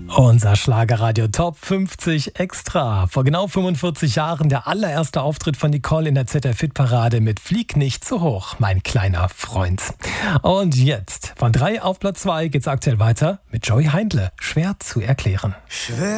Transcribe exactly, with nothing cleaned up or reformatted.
Unser Schlagerradio Top fünfzig Extra. Vor genau fünfundvierzig Jahren der allererste Auftritt von Nicole in der Z D F-Hit-Parade mit Flieg nicht zu hoch, mein kleiner Freund. Und jetzt, von drei auf Platz zwei geht's aktuell weiter mit Joey Heindle. Schwer zu erklären. Schwer